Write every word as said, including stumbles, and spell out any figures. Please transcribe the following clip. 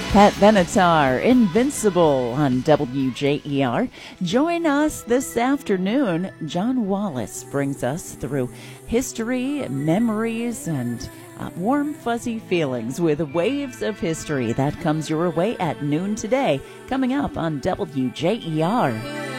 Pat Benatar, Invincible on W J E R. Join us this afternoon. John Wallace brings us through history, memories, and uh, warm, fuzzy feelings with Waves of History. That comes your way at noon today, coming up on W J E R.